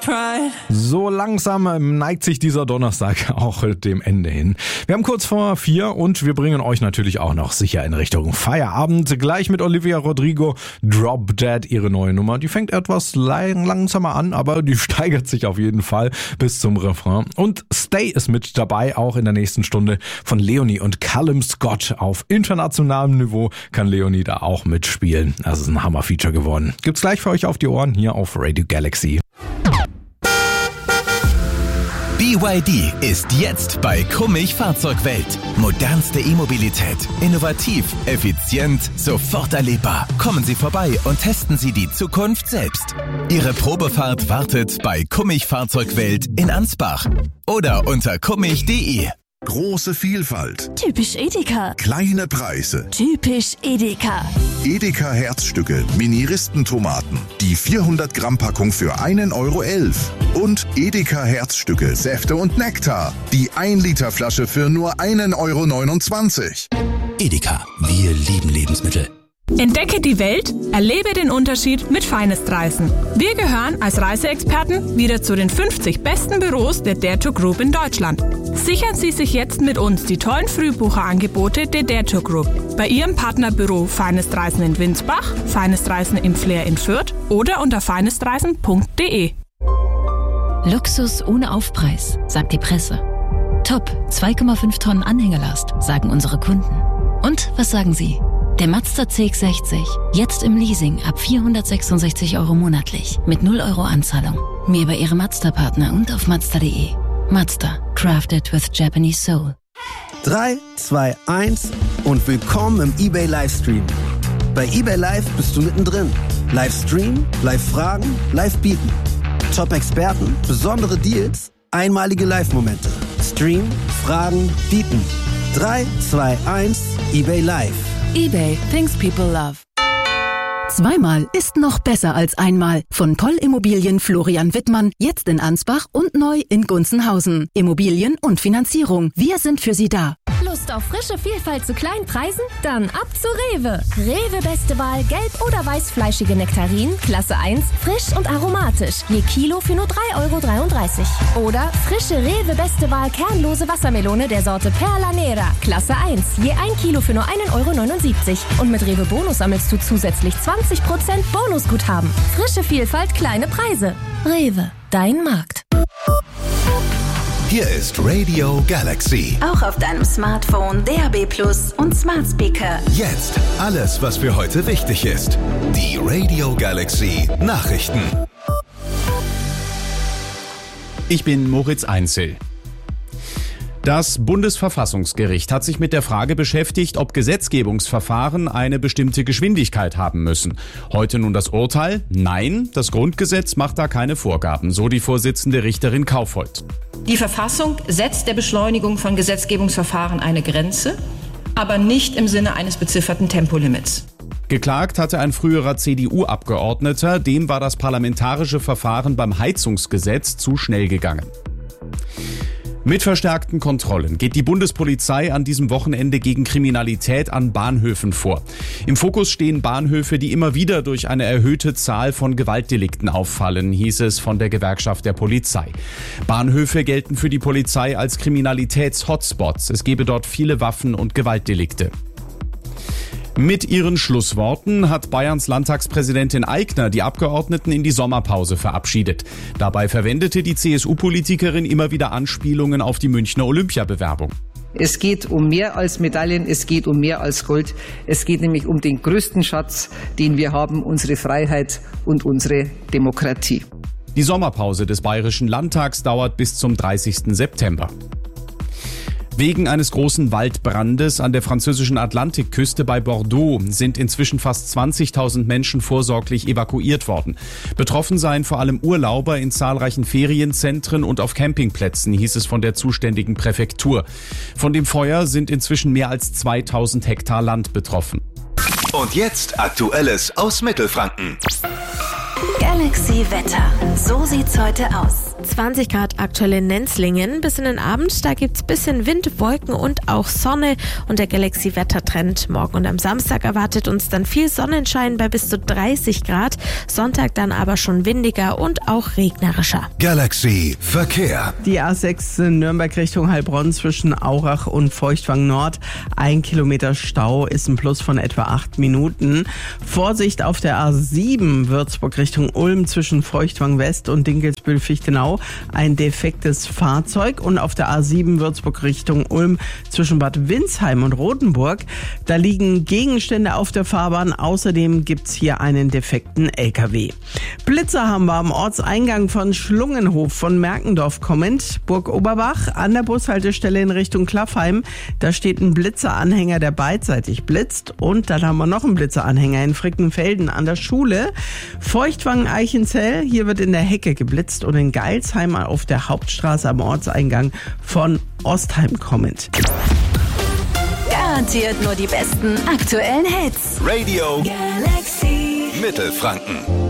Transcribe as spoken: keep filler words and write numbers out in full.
So langsam neigt sich dieser Donnerstag auch dem Ende hin. Wir haben kurz vor vier und wir bringen euch natürlich auch noch sicher in Richtung Feierabend. Gleich mit Olivia Rodrigo, Drop Dead, ihre neue Nummer. Die fängt etwas lang, langsamer an, aber die steigert sich auf jeden Fall bis zum Refrain. Und Stay ist mit dabei, auch in der nächsten Stunde von Leonie und Callum Scott. Auf internationalem Niveau kann Leonie da auch mitspielen. Das ist ein Hammer-Feature geworden. Gibt's gleich für euch auf die Ohren hier auf Radio Galaxy. B Y D ist jetzt bei Kummig Fahrzeugwelt. Modernste E-Mobilität. Innovativ, effizient, sofort erlebbar. Kommen Sie vorbei und testen Sie die Zukunft selbst. Ihre Probefahrt wartet bei Kummig Fahrzeugwelt in Ansbach oder unter kummig punkt de. Große Vielfalt. Typisch Edeka. Kleine Preise. Typisch Edeka. Edeka Herzstücke, Mini-Ristentomaten. Die vierhundert Gramm Packung für einen Euro elf. Und Edeka Herzstücke, Säfte und Nektar. Die ein Liter Flasche für nur einen Euro neunundzwanzig. Edeka, wir lieben Lebensmittel. Entdecke die Welt, erlebe den Unterschied mit Finest-Reisen. Wir gehören als Reiseexperten wieder zu den fünfzig besten Büros der Dare Group in Deutschland. Sichern Sie sich jetzt mit uns die tollen Frühbucherangebote der Dare Group. Bei Ihrem Partnerbüro Finest Reisen in Winsbach, Finest Reisen im Flair in Fürth oder unter finest reisen punkt de. Luxus ohne Aufpreis, sagt die Presse. Top, zwei Komma fünf Tonnen Anhängelast, sagen unsere Kunden. Und was sagen Sie? Der Mazda C X sechzig, jetzt im Leasing ab vierhundertsechsundsechzig Euro monatlich mit null Euro Anzahlung. Mehr bei Ihrem Mazda-Partner und auf mazda punkt de. Mazda, crafted with Japanese soul. drei, zwei, eins und willkommen im eBay Livestream. Bei eBay Live bist du mittendrin. Livestream, Live-Fragen, Live-Bieten. Top-Experten, besondere Deals, einmalige Live-Momente. Stream, Fragen, Bieten. drei, zwei, eins, eBay Live. eBay, things people love. Zweimal ist noch besser als einmal. Von Poll Immobilien Florian Wittmann, jetzt in Ansbach und neu in Gunzenhausen. Immobilien und Finanzierung, wir sind für Sie da. Lust auf frische Vielfalt zu kleinen Preisen? Dann ab zu Rewe. Rewe beste Wahl, gelb- oder weißfleischige Nektarinen, Klasse eins, frisch und aromatisch. Je Kilo für nur drei Euro dreiunddreißig. Oder frische Rewe beste Wahl, kernlose Wassermelone der Sorte Perla Nera, Klasse eins. Je ein Kilo für nur einen Euro neunundsiebzig. Und mit Rewe Bonus sammelst du zusätzlich zwanzig Prozent Bonusguthaben. Frische Vielfalt, kleine Preise. Rewe, dein Markt. Hier ist Radio Galaxy. Auch auf deinem Smartphone, D A B Plus und Smart Speaker. Jetzt alles, was für heute wichtig ist. Die Radio Galaxy Nachrichten. Ich bin Moritz Einzel. Das Bundesverfassungsgericht hat sich mit der Frage beschäftigt, ob Gesetzgebungsverfahren eine bestimmte Geschwindigkeit haben müssen. Heute nun das Urteil: Nein, das Grundgesetz macht da keine Vorgaben, so die Vorsitzende Richterin Kaufhold. Die Verfassung setzt der Beschleunigung von Gesetzgebungsverfahren eine Grenze, aber nicht im Sinne eines bezifferten Tempolimits. Geklagt hatte ein früherer C D U-Abgeordneter, dem war das parlamentarische Verfahren beim Heizungsgesetz zu schnell gegangen. Mit verstärkten Kontrollen geht die Bundespolizei an diesem Wochenende gegen Kriminalität an Bahnhöfen vor. Im Fokus stehen Bahnhöfe, die immer wieder durch eine erhöhte Zahl von Gewaltdelikten auffallen, hieß es von der Gewerkschaft der Polizei. Bahnhöfe gelten für die Polizei als Kriminalitäts-Hotspots. Es gebe dort viele Waffen- und Gewaltdelikte. Mit ihren Schlussworten hat Bayerns Landtagspräsidentin Aigner die Abgeordneten in die Sommerpause verabschiedet. Dabei verwendete die C S U-Politikerin immer wieder Anspielungen auf die Münchner Olympiabewerbung. Es geht um mehr als Medaillen, es geht um mehr als Gold. Es geht nämlich um den größten Schatz, den wir haben, unsere Freiheit und unsere Demokratie. Die Sommerpause des Bayerischen Landtags dauert bis zum dreißigsten September. Wegen eines großen Waldbrandes an der französischen Atlantikküste bei Bordeaux sind inzwischen fast zwanzigtausend Menschen vorsorglich evakuiert worden. Betroffen seien vor allem Urlauber in zahlreichen Ferienzentren und auf Campingplätzen, hieß es von der zuständigen Präfektur. Von dem Feuer sind inzwischen mehr als zweitausend Hektar Land betroffen. Und jetzt Aktuelles aus Mittelfranken. Galaxy Wetter. So sieht's heute aus. zwanzig Grad aktuell in Nenzlingen. Bis in den Abend, da gibt's bisschen Wind, Wolken und auch Sonne. Und der Galaxy-Wettertrend morgen und am Samstag erwartet uns dann viel Sonnenschein bei bis zu dreißig Grad. Sonntag dann aber schon windiger und auch regnerischer. Galaxy Verkehr. Die A sechs in Nürnberg Richtung Heilbronn zwischen Aurach und Feuchtwang Nord. Ein Kilometer Stau ist ein Plus von etwa acht Minuten. Vorsicht auf der A sieben Würzburg Richtung Ulm zwischen Feuchtwang West und Dinkelsbühl-Fichtenau. Ein defektes Fahrzeug. Und auf der A sieben Würzburg Richtung Ulm zwischen Bad Windsheim und Rotenburg. Da liegen Gegenstände auf der Fahrbahn. Außerdem gibt's hier einen defekten L K W. Blitzer haben wir am Ortseingang von Schlungenhof von Merkendorf kommend. Burg Oberbach an der Bushaltestelle in Richtung Klaffheim. Da steht ein Blitzeranhänger, der beidseitig blitzt. Und dann haben wir noch einen Blitzeranhänger in Frickenfelden an der Schule. Feuchtwangen-Eichenzell, hier wird in der Hecke geblitzt. Und in Geilsheim auf der Hauptstraße am Ortseingang von Ostheim kommend. Garantiert nur die besten aktuellen Hits. Radio Galaxy Mittelfranken.